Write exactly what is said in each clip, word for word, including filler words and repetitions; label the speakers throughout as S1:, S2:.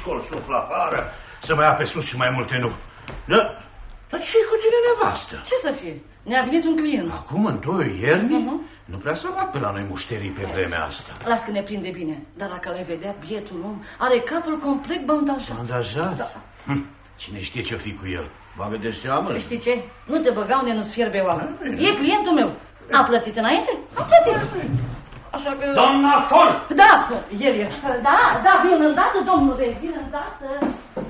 S1: scol suflă afară, să mai ia pe sus și mai multe nu. Dar, dar ce-i cu tine, nevastă?
S2: Ce să fie? Ne-a venit un client.
S1: Acum, în doi ierni?
S2: Uh-huh.
S1: Nu prea să bat pe la noi mușterii pe vremea asta.
S2: Las că ne prinde bine. Dar dacă l-ai vedea, bietul om are capul complet bandajat.
S1: Bandajat?
S2: Da.
S1: Hm. Cine știe ce-o fi cu el? Bagă de seamă.
S2: Știi ce? Nu te băga unde nu-ți fierbe oameni. E clientul meu. A plătit înainte? A plătit. Așa că...
S1: Doamna Hall!
S2: Da, el e. Da, da, vin îndată, domnule, vin îndată.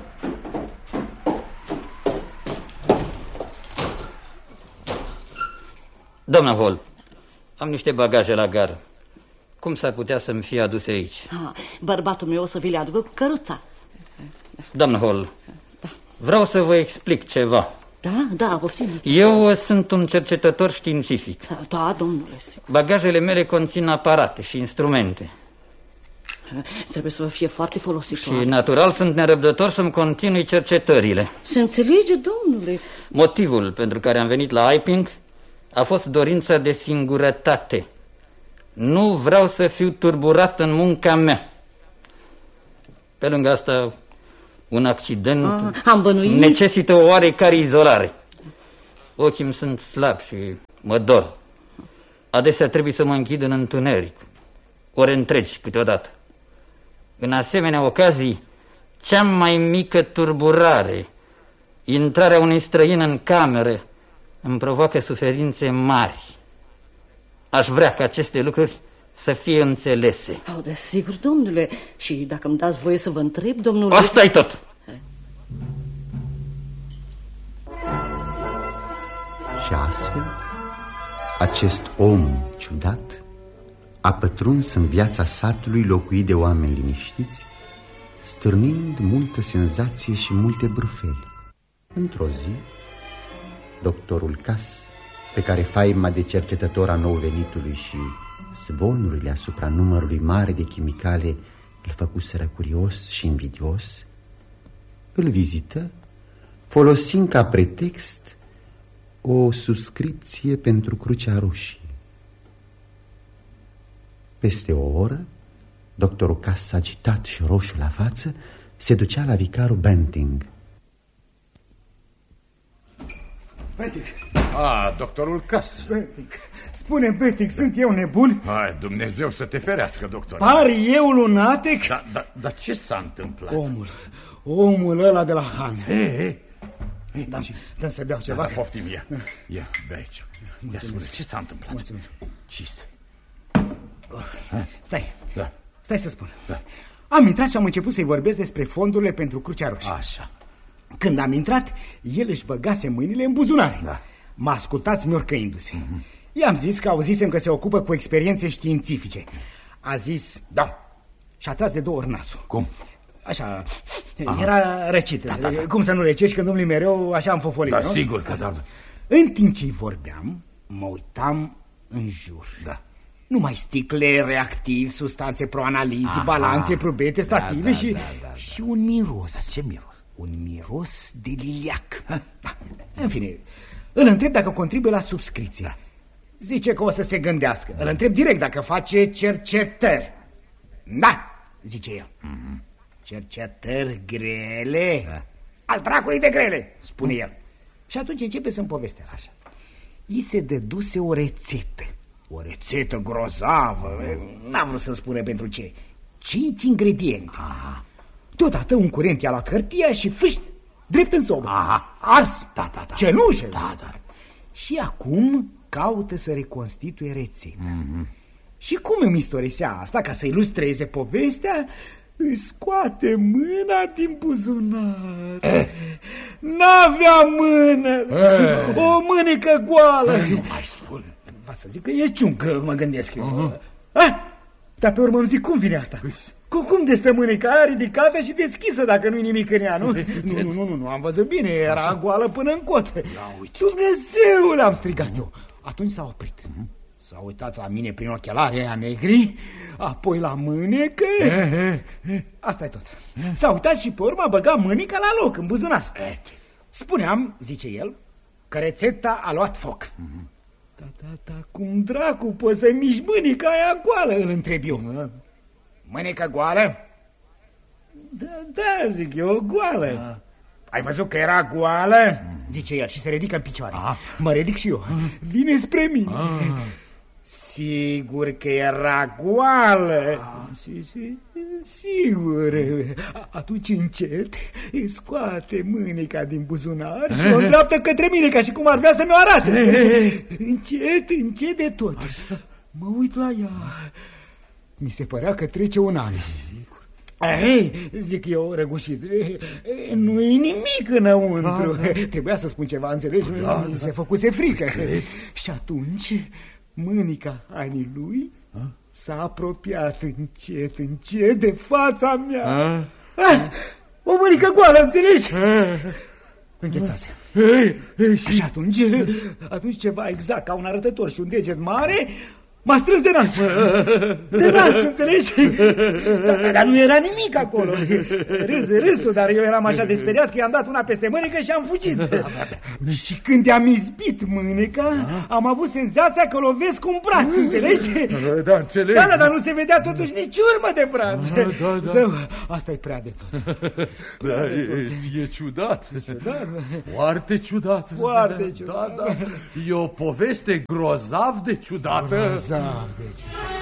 S3: Doamna Hall, am niște bagaje la gară. Cum s-ar putea să-mi fie aduse aici?
S2: Ah, bărbatul meu o să vi le aducă cu căruța.
S3: Doamna Hall, da. Vreau să vă explic ceva.
S2: Da, da, poftim.
S3: Eu sunt un cercetător științific.
S2: Da, domnule.
S3: Bagajele mele conțin aparate și instrumente.
S2: Trebuie să vă fie foarte folositor.
S3: Și natural sunt nerăbdător să-mi continui cercetările.
S2: Se înțelege, domnule.
S3: Motivul pentru care am venit la Iping a fost dorința de singurătate. Nu vreau să fiu turburat în munca mea. Pe lângă asta, un accident
S2: ah, am bănuit.
S3: necesită o oarecare izolare. Ochii îmi sunt slabi și mă dor. Adesea trebuie să mă închid în întuneric, ore întregi câteodată. În asemenea ocazii, cea mai mică turburare, intrarea unui străin în cameră, îmi provoacă suferințe mari. Aș vrea ca aceste lucruri să fie înțelese.
S2: Au, desigur, domnule. Și dacă îmi dați voie să vă întreb, domnule...
S3: Asta-i tot.
S4: Și astfel, acest om ciudat a pătruns în viața satului locuit de oameni liniștiți, stârnind multă senzație și multe brufeli. Într-o zi, doctorul Cass, pe care faima de cercetător a nou venitului și zvonurile asupra numărului mare de chimicale îl făcuseră curios și invidios, îl vizită, folosind ca pretext o subscripție pentru Crucea Roșie. Peste o oră, doctorul Cass, agitat și roșu la față, se ducea la vicarul Benting.
S5: Benting.
S6: Ah, doctorul Cass.
S5: Benting. Spune, Benting, sunt eu nebun?
S6: Hai, Dumnezeu să te ferească, doctor.
S5: Pari eu lunatic?
S6: Dar da, da, ce s-a întâmplat?
S5: Omul, omul ăla de la Han.
S6: He, he.
S5: Da, dă să beau ceva.
S6: Da, da, poftim, ia. Ia, bea aici. Ia, spune, ce s-a întâmplat?
S5: Mulțumesc.
S6: Ce este?
S5: Stai,
S6: da.
S5: Stai să spun.
S6: Da.
S5: Am intrat și am început să-i vorbesc despre fondurile pentru Crucea Roșie.
S6: Așa.
S5: Când am intrat, el își băgase mâinile în buzunare.
S6: Da.
S5: M-a ascultat smiorcăindu-se.
S6: Mm-hmm.
S5: I-am zis că auzisem că se ocupă cu experiențe științifice. A zis
S6: da
S5: și a tras de două ori nasul.
S6: Cum?
S5: Așa, aha, era răcită.
S6: Da, da, da.
S5: Cum să nu răcești când domnului mereu așa am fofolit,
S6: da,
S5: nu?
S6: Sigur că da.
S5: În timp ce-i vorbeam, mă uitam în jur.
S6: Da.
S5: Numai sticle, reactivi, substanțe proanalizi, balanțe, probete, stative, da, da, și,
S6: da, da, da.
S5: și un miros.
S6: Da, ce miros?
S5: Un miros de liliac. Da. În fine, îl întreb dacă contribuie la subscripție. Da. Zice că o să se gândească. Da. Îl întreb direct dacă face cercetări. Da, zice el. Mm-hmm. Cercetări grele? Da. Al dracului de grele, spune mm. el. Și atunci începe să-mi povestească. Așa. I se dăduse o rețetă. O rețetă grozavă, n-a vrut să spune pentru ce. Cinci ingrediente. Aha. Deodată un curent i-a luat hârtia și fâșt, drept în sobă.
S6: Aha.
S5: Ars,
S6: da, da, da.
S5: cenușă.
S6: Da, da.
S5: Și acum caută să reconstituie rețeta.
S6: Mm-hmm.
S5: Și cum îmi istorisea asta, ca să ilustreze povestea, își scoate mâna din buzunar.
S6: Eh.
S5: N-avea mână, eh. o mânecă goală.
S6: Eh, nu mai spune.
S5: Va să zic că e ciuncă, mă gândesc eu. Uh-huh. Ah, dar pe urmă îmi zic, cum vine asta? Cu cum de stă mâneca aia ridicată și deschisă dacă nu-i nimic în ea, nu? Nu, nu, nu, nu, nu, am văzut bine, era așa, goală până în cot. Dumnezeule, am strigat eu. Atunci s-a oprit. Uh-huh. S-a uitat la mine prin ochelari aia negri, apoi la mânecă. Asta e tot. S-a uitat și pe urmă a băgat mâneca la loc, în buzunar. Spuneam, zice el, că rețeta a luat foc. Uh-huh. Da, da, da, cum dracu poți să miști mânica aia goală, îl întreb eu. Mânecă goală? Da, da, zic eu, goală. Da. Ai văzut că era goală? Zice el și se ridică în picioare. Ah. Mă ridic și eu. Vine spre mine. Ah. Sigur că era goală. Ah. Si, si, sigur. Atunci încet îi scoate mânica din buzunar și o îndreaptă către mine ca și cum ar vrea să mi-o arate. Încet, încet de tot. Așa. Mă uit la ea. Mi se părea că trece un an. Ei, zic eu, răgușit, nu-i nimic înăuntru. Da, da. Trebuia să spun ceva, înțelegi? Da, da. Se făcuse frică. Cred. Și atunci mânica Anii lui s-a apropiat încet, încet de fața mea. A? A, o mânică goală, înțelegi? Înghețase. Ei, ei, și... și atunci, atunci ceva exact ca un arătător și un deget mare m-a strâns de nas. De nas, înțelegi? Dar, dar nu era nimic acolo. Râs, râs tu, dar eu eram așa de speriat că i-am dat una peste mânecă și am fugit. Și când i-am izbit mâneca, am avut senzația că o lovesc cu un braț, înțelegi?
S6: Da, înțeleg.
S5: Da, da, dar nu se vedea totuși nici urmă de braț.
S6: Da, da, da.
S5: Zău, asta e prea de tot.
S6: Prea da, de tot. E, e ciudat.
S5: ciudat.
S6: Foarte ciudat.
S5: Foarte ciudat.
S6: Da, da. E o poveste grozav de ciudată.
S5: Grozav de ciudată.